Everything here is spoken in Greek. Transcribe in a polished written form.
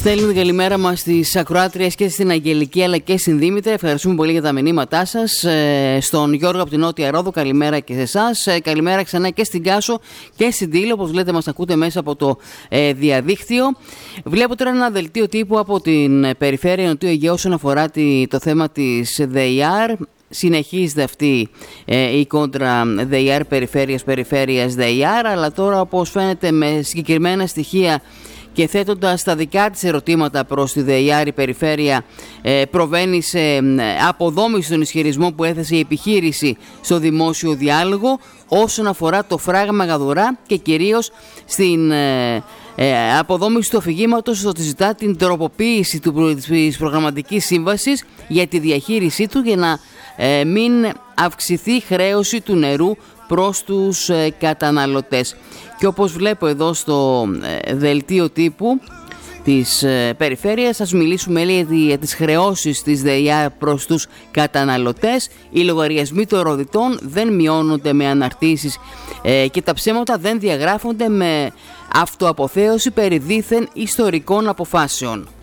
Στέλνουμε την καλημέρα μας στις ακροάτριες και στην Αγγελική αλλά και στην Δήμητρα. Ευχαριστούμε πολύ για τα μηνύματά σας. Στον Γιώργο από την Νότια Ρόδο, καλημέρα και σε εσάς. Καλημέρα ξανά και στην Κάσο και στην Τήλο. Όπως λέτε, μας ακούτε μέσα από το διαδίκτυο. Βλέπω τώρα ένα δελτίο τύπου από την περιφέρεια Νοτιού Αιγαίου όσον αφορά το θέμα της ΔΕΙΑΡ. Συνεχίζεται αυτή η κόντρα ΔΕΙΑΡ περιφέρειας ΔΕΙΑΡ, αλλά τώρα, όπως φαίνεται, με συγκεκριμένα στοιχεία και θέτοντας τα δικά της ερωτήματα προς τη ΔΕΙΑΡ, η περιφέρεια προβαίνει σε αποδόμηση των ισχυρισμών που έθεσε η επιχείρηση στο δημόσιο διάλογο όσον αφορά το φράγμα Γαδουρά και κυρίως στην αποδόμηση του αφηγήματος ότι ζητά την τροποποίηση της προγραμματικής σύμβασης για τη διαχείρισή του για να μην αυξηθεί χρέωση του νερού προς τους καταναλωτές. Και όπως βλέπω εδώ στο δελτίο τύπου της περιφέρειας, θα μιλήσουμε για τις χρεώσεις της ΔΕΙΑ προς τους καταναλωτές. Οι λογαριασμοί των ροδιτών δεν μειώνονται με αναρτήσεις και τα ψέματα δεν διαγράφονται με αυτοαποθέωση περί δήθεν ιστορικών αποφάσεων.